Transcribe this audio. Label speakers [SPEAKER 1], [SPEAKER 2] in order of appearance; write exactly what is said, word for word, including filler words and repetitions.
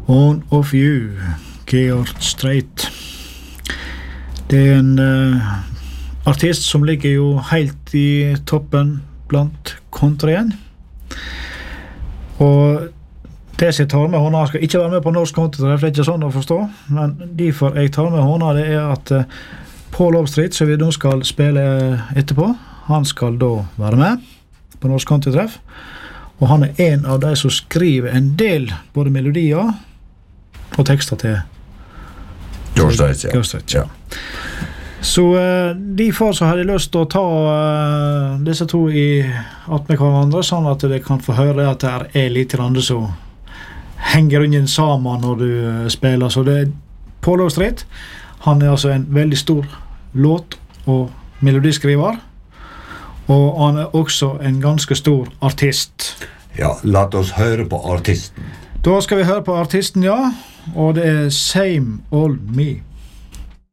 [SPEAKER 1] One of You, Georg Strait. Det er en uh, artist som ligger jo helt i toppen blant countryen. Og det som jeg tar med hånda, skal ikke være med på norsk country, det er ikke sånn å forstå, men derfor jeg tar med hånda, det er at uh, Paul Obstreet, som vi nå skal spille etterpå, han skal da være med på norsk country-treff, og han er en av de som skriver en del både melodier og tekster til
[SPEAKER 2] Georg Strait, ja.
[SPEAKER 1] Georg Strait, ja. Så uh, derfor så har jeg lyst til å ta uh, disse to i at med hverandre, sånn at de kan få høre at det er litt andre som henger ungen sammen når du uh, spiller. Så det er Paul Obstreet. Han er altså en veldig stor låt- og melodiskriver, og han er også en ganske stor artist.
[SPEAKER 2] Ja, la oss høre på artisten.
[SPEAKER 1] Da skal vi høre på artisten, ja, og det er Same Old Me.